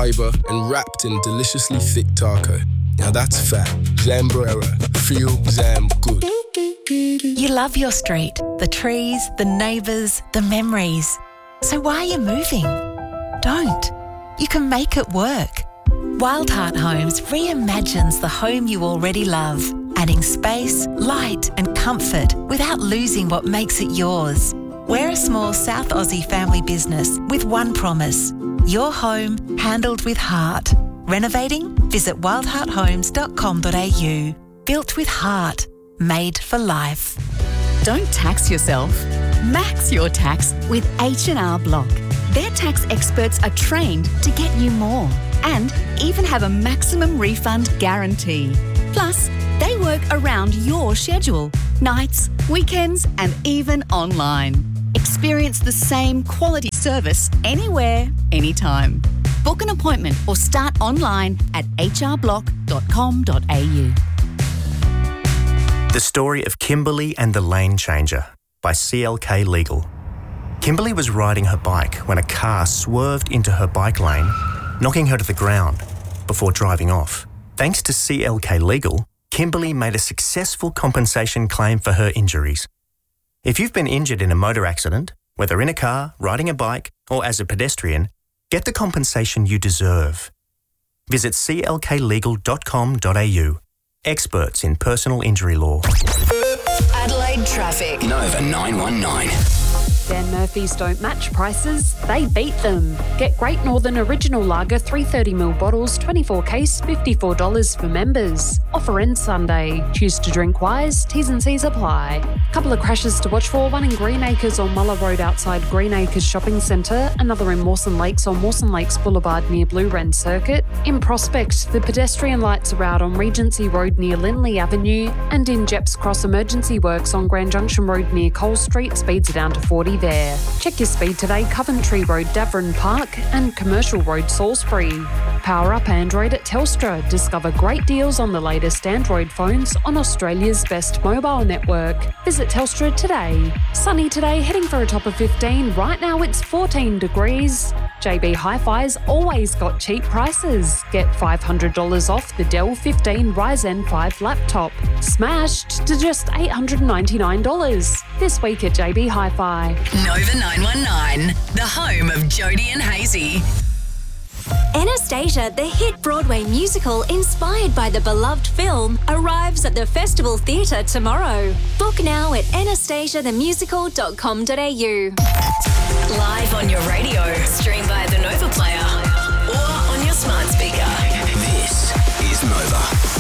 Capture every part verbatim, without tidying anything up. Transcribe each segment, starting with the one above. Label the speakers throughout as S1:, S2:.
S1: flavour and wrapped in deliciously thick taco. Now that's fat. Zambrera. Feel Zam good.
S2: You love your street, the trees, the neighbours, the memories. So why are you moving? Don't. You can make it work. Wild Heart Homes reimagines the home you already love, adding space, light and comfort without losing what makes it yours. We're a small South Aussie family business with one promise: your home handled with heart. Renovating? Visit wild heart homes dot com dot a u. Built with heart. Made for life.
S3: Don't tax yourself. Max your tax with H and R Block. Their tax experts are trained to get you more and even have a maximum refund guarantee. Plus, they work around your schedule, nights, weekends and even online. Experience the same quality service anywhere, anytime. Book an appointment or start online at h r block dot com dot a u.
S4: The Story of Kimberly and the Lane Changer by C L K Legal. Kimberly was riding her bike when a car swerved into her bike lane, knocking her to the ground before driving off. Thanks to C L K Legal, Kimberly made a successful compensation claim for her injuries. If you've been injured in a motor accident, whether in a car, riding a bike, or as a pedestrian, get the compensation you deserve. Visit c l k legal dot com dot a u. Experts in personal injury law.
S5: Adelaide traffic.
S6: Nova nine one nine.
S7: Dan Murphy's don't match prices, they beat them. Get Great Northern Original Lager three thirty milliliter bottles, twenty-four case, fifty-four dollars for members. Offer ends Sunday. Choose to drink wise, T's and C's apply. Couple of crashes to watch for, one in Greenacres on Muller Road outside Greenacres Shopping Centre, another in Mawson Lakes on Mawson Lakes Boulevard near Blue Wren Circuit. In Prospect, the pedestrian lights are out on Regency Road near Lindley Avenue, and in Jeps Cross emergency works on Grand Junction Road near Cole Street, speeds are down to forty there. Check your speed today, Coventry Road, Davern Park and Commercial Road, Salisbury. Power up Android at Telstra. Discover great deals on the latest Android phones on Australia's best mobile network. Visit Telstra today. Sunny today, heading for a top of fifteen. Right now it's fourteen degrees. J B Hi-Fi's always got cheap prices. Get five hundred dollars off the Dell fifteen Ryzen five laptop. Smashed to just eight hundred ninety-nine dollars. This week at J B Hi-Fi.
S5: Nova nine one nine, the home of Jody and Hazy.
S8: Anastasia, the hit Broadway musical inspired by the beloved film, arrives at the Festival Theatre tomorrow. Book now at anastasia the musical dot com dot a u.
S5: Live on your radio, stream via the Nova Player or on your smart speaker.
S6: This is Nova.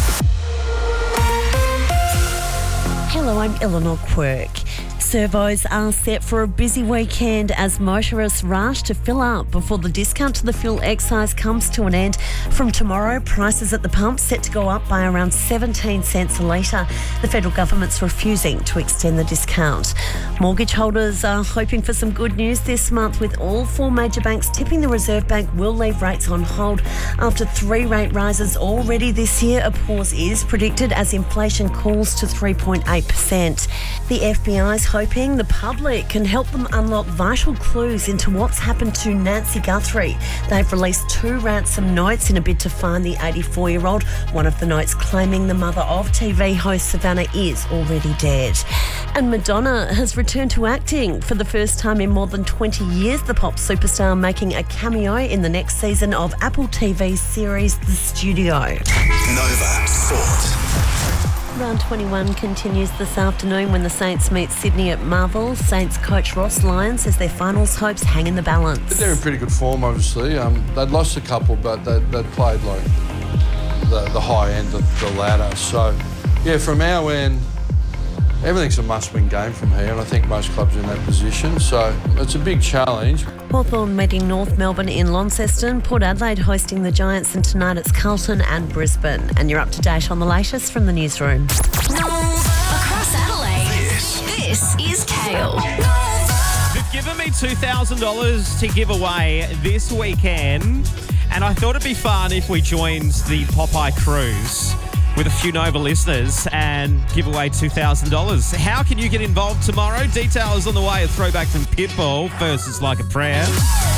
S9: Hello, I'm Eleanor Quirk. Servos are set for a busy weekend as motorists rush to fill up before the discount to the fuel excise comes to an end. From tomorrow, prices at the pump set to go up by around seventeen cents a litre. The federal government's refusing to extend the discount. Mortgage holders are hoping for some good news this month, with all four major banks tipping the Reserve Bank will leave rates on hold. After three rate rises already this year, a pause is predicted as inflation cools to three point eight percent. The F B I's hoping the public can help them unlock vital clues into what's happened to Nancy Guthrie. They've released two ransom notes in a bid to find the eighty-four-year-old. One of the notes claiming the mother of T V host Savannah is already dead. And Madonna has returned to acting for the first time in more than twenty years. The pop superstar making a cameo in the next season of Apple T V's series The Studio.
S6: Nova Sport.
S9: Round twenty-one continues this afternoon when the Saints meet Sydney at Marvel. Saints coach Ross Lyon says their finals hopes hang in the balance.
S10: They're in pretty good form, obviously. Um, they'd lost a couple, but they they played like the, the high end of the ladder. So, yeah, from our end, everything's a must-win game from here, and I think most clubs are in that position. So it's a big challenge.
S9: Hawthorn meeting North Melbourne in Launceston. Port Adelaide hosting the Giants, and tonight it's Carlton and Brisbane. And you're up to date on the latest from the newsroom.
S5: Across Adelaide, this, this is Kale.
S11: They've given me two thousand dollars to give away this weekend, and I thought it'd be fun if we joined the Popeye Cruise with a few Nova listeners and give away two thousand dollars. How can you get involved tomorrow? Details on the way. A throwback from Pitbull. First is Like a Prayer.